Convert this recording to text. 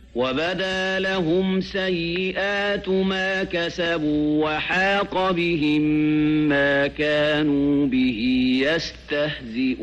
وبدا لهم سيئات ما كسبوا وحاق بهم ما كانوا به يستهزئون